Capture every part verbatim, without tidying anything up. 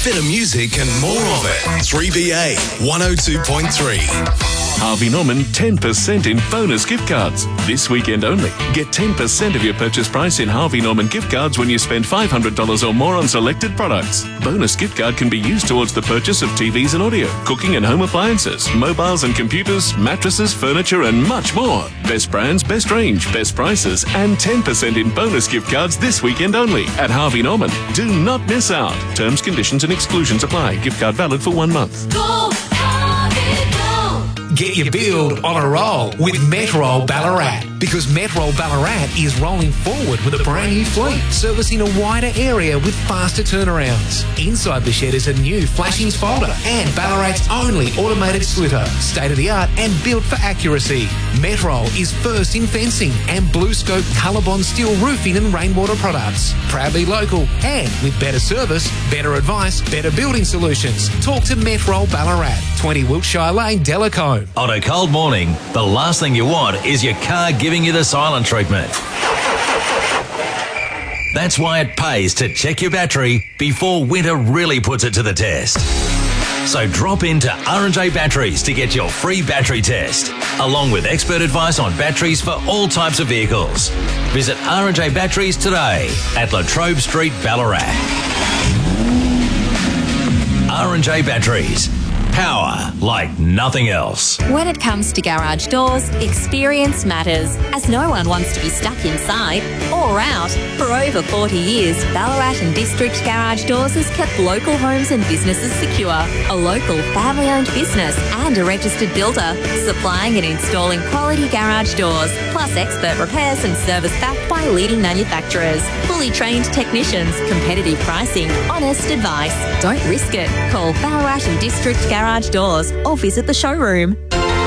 Better music and more of it. three B A one oh two point three. Harvey Norman ten percent in bonus gift cards. This weekend only. Get ten percent of your purchase price in Harvey Norman gift cards when you spend five hundred dollars or more on selected products. Bonus gift card can be used towards the purchase of T Vs and audio, cooking and home appliances, mobiles and computers, mattresses, furniture and much more. Best brands, best range, best prices and ten percent in bonus gift cards this weekend only at Harvey Norman. Do not miss out. Terms, conditions and exclusions apply. Gift card valid for one month. Go, Harvey, go! Get your build on a roll with Metrol Ballarat, because Metrol Ballarat is rolling forward with a brand new fleet, servicing a wider area with faster turnarounds. Inside the shed is a new flashing folder and Ballarat's only automated splitter, state-of-the-art and built for accuracy. Metrol is first in fencing and Blue Scope Colorbond steel roofing and rainwater products. Proudly local and with better service, better advice, better building solutions. Talk to Metrol Ballarat, twenty Wiltshire Lane, Delacombe. On a cold morning, the last thing you want is your car giving you the silent treatment. That's why it pays to check your battery before winter really puts it to the test. So drop into R and J Batteries to get your free battery test, along with expert advice on batteries for all types of vehicles. Visit R and J Batteries today at Latrobe Street, Ballarat. R and J Batteries. Power like nothing else. When it comes to garage doors, experience matters, as no one wants to be stuck inside or out. For over forty years, Ballarat and District Garage Doors has kept local homes and businesses secure. A local family-owned business and a registered builder, supplying and installing quality garage doors, plus expert repairs and service backed by leading manufacturers. Fully trained technicians, competitive pricing, honest advice. Don't risk it. Call Ballarat and District Garage Garage Doors or visit the showroom.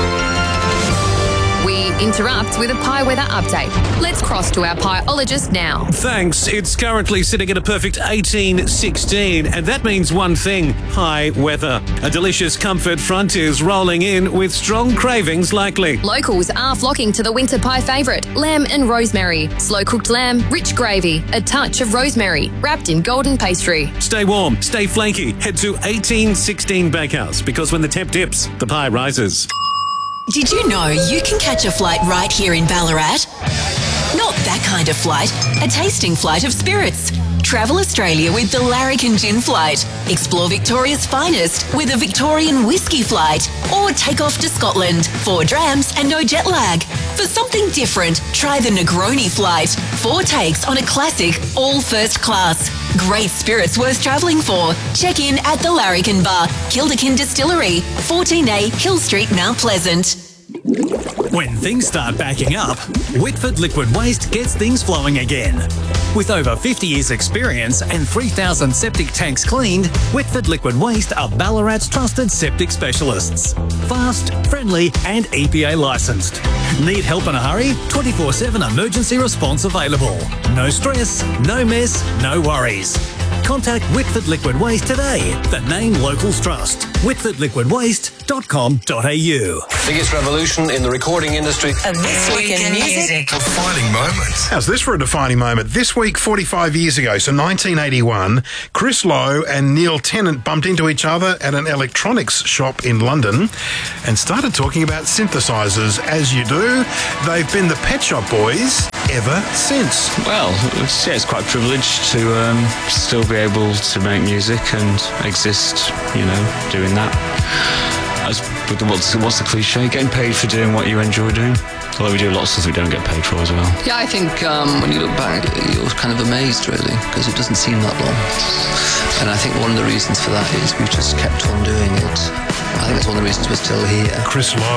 We interrupt with a pie weather update. Let's cross to our pieologist now. Thanks. It's currently sitting at a perfect eighteen sixteen, and that means one thing: high weather. A delicious comfort front is rolling in with strong cravings likely. Locals are flocking to the winter pie favourite, lamb and rosemary. Slow-cooked lamb, rich gravy, a touch of rosemary, wrapped in golden pastry. Stay warm, stay flaky. Head to eighteen sixteen Bakehouse, because when the temp dips, the pie rises. Did you know you can catch a flight right here in Ballarat? Not that kind of flight, a tasting flight of spirits. Travel Australia with the Larrikin Gin Flight. Explore Victoria's finest with a Victorian whiskey flight. Or take off to Scotland, four drams and no jet lag. For something different, try the Negroni Flight. Four takes on a classic, all first class. Great spirits worth travelling for. Check in at the Larrikin Bar, Kilderkin Distillery, fourteen A Hill Street, Mount Pleasant. When things start backing up, Whitford Liquid Waste gets things flowing again. With over fifty years experience and three thousand septic tanks cleaned, Whitford Liquid Waste are Ballarat's trusted septic specialists. Fast, friendly and E P A licensed. Need help in a hurry? twenty-four seven emergency response available. No stress, no mess, no worries. Contact Whitford Liquid Waste today. The name locals trust. whitford liquid waste dot com dot a u. Biggest revolution in the recording industry. And this week in music. Defining moment. How's this for a defining moment? This week, forty-five years ago, so nineteen eighty-one, Chris Lowe and Neil Tennant bumped into each other at an electronics shop in London and started talking about synthesizers. As you do, they've been the Pet Shop Boys ever since. Well, it's, yeah, it's quite privileged to um, still be able to make music and exist, you know, doing that. As, what's, what's the cliche? Getting paid for doing what you enjoy doing. Although we do lots of stuff we don't get paid for as well. Yeah, I think um, when you look back, you're kind of amazed, really, because it doesn't seem that long. And I think one of the reasons for that is we just kept on doing it. I think that's one of the reasons we're still here. Chris Lowe.